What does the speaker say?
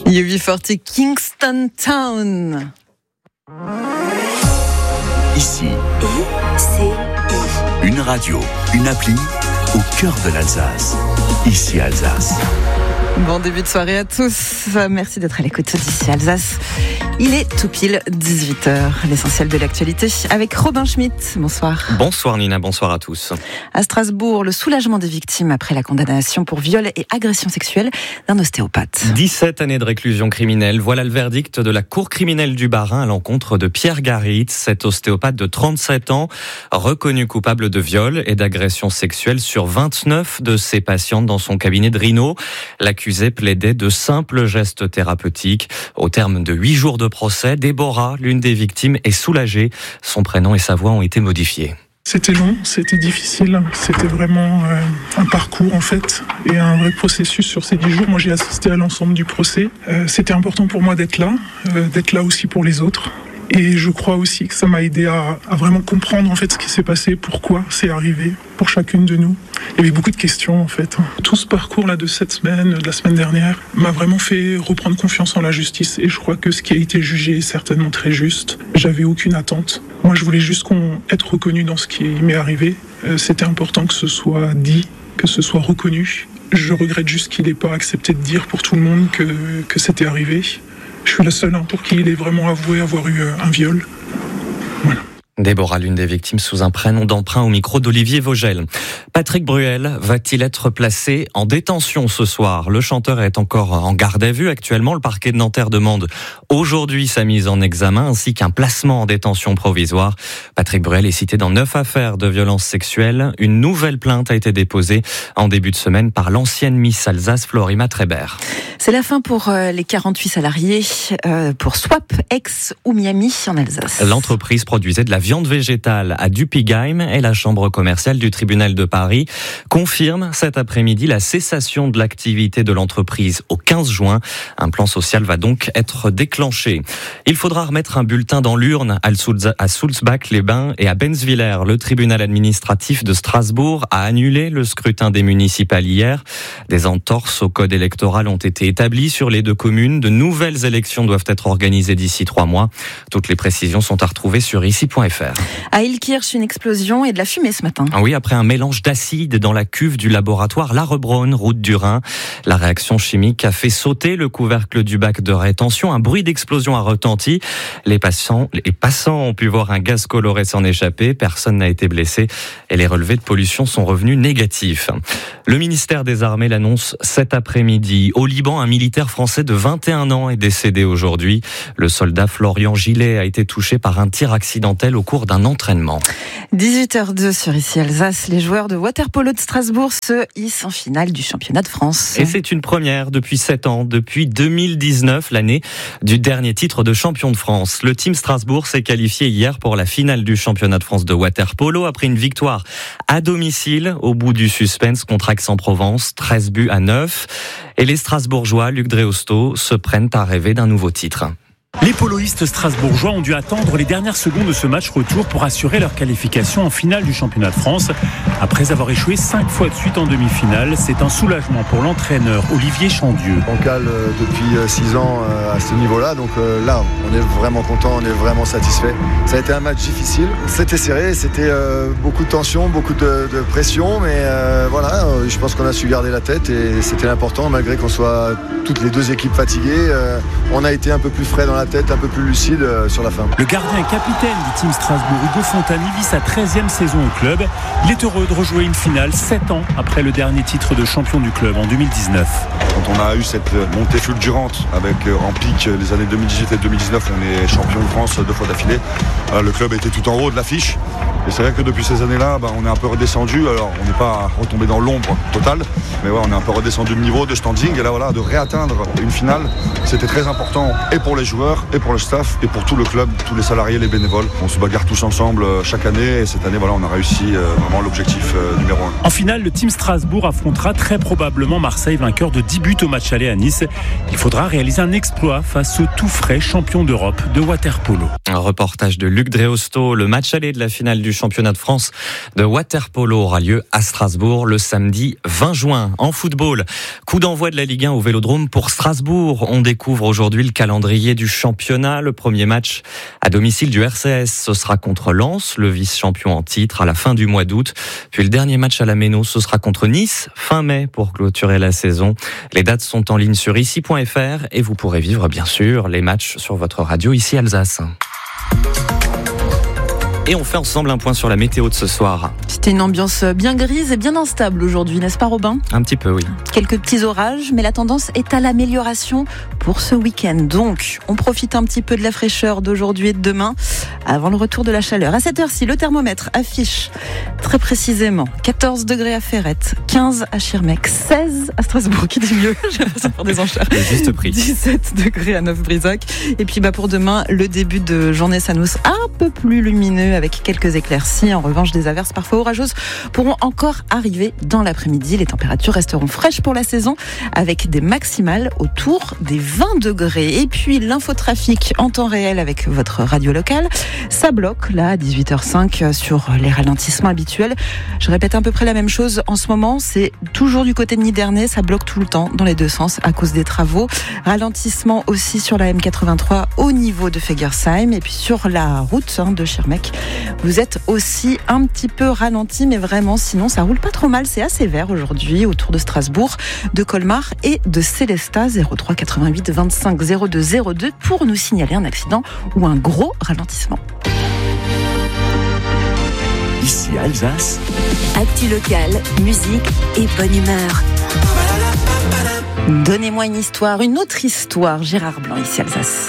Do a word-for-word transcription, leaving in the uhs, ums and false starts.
U B quarante Kingston Town. Ici, I C I. une radio, une appli au cœur de l'Alsace. Ici Alsace. Bon début de soirée à tous. Merci d'être à l'écoute d'ici Alsace. Il est tout pile dix-huit heures. L'essentiel de l'actualité avec Robin Schmitt. Bonsoir. Bonsoir Nina, bonsoir à tous. À Strasbourg, le soulagement des victimes après la condamnation pour viol et agression sexuelle d'un ostéopathe. dix-sept années de réclusion criminelle. Voilà le verdict de la Cour criminelle du Bas-Rhin à l'encontre de Pierre Garitz, cet ostéopathe de trente-sept ans, reconnu coupable de viol et d'agression sexuelle sur vingt-neuf de ses patientes dans son cabinet de Rhino. L'accusé plaidait de simples gestes thérapeutiques. Au terme de huit jours de procès, Déborah, l'une des victimes, est soulagée. Son prénom et sa voix ont été modifiés. C'était long, c'était difficile, c'était vraiment euh, un parcours en fait et un vrai processus sur ces dix jours. Moi j'ai assisté à l'ensemble du procès. Euh, c'était important pour moi d'être là, euh, d'être là aussi pour les autres. Et je crois aussi que ça m'a aidé à, à vraiment comprendre en fait ce qui s'est passé, pourquoi c'est arrivé pour chacune de nous. Il y avait beaucoup de questions en fait. Tout ce parcours là de cette semaine, de la semaine dernière, m'a vraiment fait reprendre confiance en la justice. Et je crois que ce qui a été jugé est certainement très juste. J'avais aucune attente. Moi je voulais juste qu'on être reconnu dans ce qui m'est arrivé. Euh, c'était important que ce soit dit, que ce soit reconnu. Je regrette juste qu'il n'ait pas accepté de dire pour tout le monde que, que c'était arrivé. Je suis la seule hein, pour qui il est vraiment avoué avoir eu un viol. Voilà. Déborah, l'une des victimes sous un prénom d'emprunt au micro d'Olivier Vogel. Patrick Bruel va-t-il être placé en détention ce soir ? Le chanteur est encore en garde à vue actuellement. Le parquet de Nanterre demande aujourd'hui sa mise en examen ainsi qu'un placement en détention provisoire. Patrick Bruel est cité dans neuf affaires de violences sexuelles. Une nouvelle plainte a été déposée en début de semaine par l'ancienne Miss Alsace Florima Trébert. C'est la fin pour les quarante-huit salariés pour Swap, Aix ou Miami en Alsace. L'entreprise produisait de la viande végétale à Dupigheim et la chambre commerciale du tribunal de Paris confirme cet après-midi la cessation de l'activité de l'entreprise au quinze juin. Un plan social va donc être déclenché. Il faudra remettre un bulletin dans l'urne à Sulzbach-les-Bains et à Benzwiller. Le tribunal administratif de Strasbourg a annulé le scrutin des municipales hier. Des entorses au code électoral ont été établies sur les deux communes. De nouvelles élections doivent être organisées d'ici trois mois. Toutes les précisions sont à retrouver sur ici point f r. À Illkirch, une explosion et de la fumée ce matin. Ah oui, après un mélange d'acide dans la cuve du laboratoire Larebraun, route du Rhin. La réaction chimique a fait sauter le couvercle du bac de rétention. Un bruit d'explosion a retenti. Les passants, les passants ont pu voir un gaz coloré s'en échapper. Personne n'a été blessé et les relevés de pollution sont revenus négatifs. Le ministère des Armées l'annonce cet après-midi. Au Liban, un militaire français de vingt et un ans est décédé aujourd'hui. Le soldat Florian Gillet a été touché par un tir accidentel au cours d'un entraînement. dix-huit heures deux sur ici Alsace, les joueurs de water-polo de Strasbourg se hissent en finale du championnat de France. Et c'est une première depuis sept ans, depuis deux mille dix-neuf, l'année du dernier titre de champion de France. Le team Strasbourg s'est qualifié hier pour la finale du championnat de France de water-polo après une victoire à domicile au bout du suspense contre Aix-en-Provence, treize buts à neuf. Et les Strasbourgeois, Luc Dreosto, se prennent à rêver d'un nouveau titre. Les poloistes strasbourgeois ont dû attendre les dernières secondes de ce match retour pour assurer leur qualification en finale du championnat de France. Après avoir échoué cinq fois de suite en demi-finale, c'est un soulagement pour l'entraîneur Olivier Chandieu. On cale depuis six ans à ce niveau-là, donc là, on est vraiment content, on est vraiment satisfait. Ça a été un match difficile, c'était serré, c'était beaucoup de tension, beaucoup de, de pression, mais voilà, je pense qu'on a su garder la tête et c'était l'important, malgré qu'on soit toutes les deux équipes fatiguées. On a été un peu plus frais dans la tête, un peu plus lucide euh, sur la fin. Le gardien capitaine du team Strasbourg, Hugo Fontani, vit sa treizième saison au club. Il est heureux de rejouer une finale sept ans après le dernier titre de champion du club en deux mille dix-neuf. Quand on a eu cette montée fulgurante avec euh, en pic les années deux mille dix-huit et deux mille dix-neuf, on est champion de France deux fois d'affilée. Euh, le club était tout en haut de l'affiche. Et c'est vrai que depuis ces années-là, bah, on est un peu redescendu. Alors, on n'est pas retombé dans l'ombre totale, mais ouais, on est un peu redescendu de niveau, de standing. Et là, voilà, de réatteindre une finale, c'était très important et pour les joueurs, et pour le staff, et pour tout le club, tous les salariés, les bénévoles. On se bagarre tous ensemble chaque année, et cette année, voilà, on a réussi euh, vraiment l'objectif euh, numéro un. En finale, le team Strasbourg affrontera très probablement Marseille, vainqueur de dix buts au match aller à Nice. Il faudra réaliser un exploit face au tout frais champion d'Europe de water-polo. Un reportage de Luc Dreosto. Le match aller de la finale du du championnat de France de water-polo aura lieu à Strasbourg le samedi vingt juin. En football, coup d'envoi de la Ligue un au Vélodrome pour Strasbourg. On découvre aujourd'hui le calendrier du championnat. Le premier match à domicile du R C S, ce sera contre Lens, le vice-champion en titre, à la fin du mois d'août. Puis le dernier match à la Méno, ce sera contre Nice, fin mai, pour clôturer la saison. Les dates sont en ligne sur ici point f r et vous pourrez vivre, bien sûr, les matchs sur votre radio ici Alsace. Et on fait ensemble un point sur la météo de ce soir. C'était une ambiance bien grise et bien instable aujourd'hui, n'est-ce pas Robin ? Un petit peu, oui. Quelques petits orages, mais la tendance est à l'amélioration pour ce week-end. Donc, on profite un petit peu de la fraîcheur d'aujourd'hui et de demain avant le retour de la chaleur. À cette heure-ci, le thermomètre affiche très précisément quatorze degrés à Ferrette, quinze à Schirmeck, seize à Strasbourg, qui dit mieux, j'ai l'impression de faire des enchères. Le juste prix. dix-sept degrés à Neuf-Brisac. Et puis bah, pour demain, le début de journée s'annonce un peu plus lumineux avec quelques éclaircies. En revanche, des averses parfois orageuses pourront encore arriver dans l'après-midi. Les températures resteront fraîches pour la saison avec des maximales autour des vingt degrés. Et puis l'infotrafic en temps réel avec votre radio locale. Ça bloque là à dix-huit heures cinq sur les ralentissements habituels. Je répète à peu près la même chose en ce moment. C'est toujours du côté de Nidernais. Ça bloque tout le temps dans les deux sens à cause des travaux. Ralentissement aussi sur la M quatre-vingt-trois au niveau de Fegersheim. Et puis sur la route hein, de Schirmeck, vous êtes aussi un petit peu ralenti, mais vraiment, sinon, ça roule pas trop mal. C'est assez vert aujourd'hui autour de Strasbourg, de Colmar et de Célestat. zéro trois quatre-vingt-huit vingt-cinq zéro deux zéro deux pour nous signaler un accident ou un gros ralentissement. Ici Alsace. Actu locale, musique et bonne humeur. Donnez-moi une histoire, une autre histoire. Gérard Blanc, ici Alsace.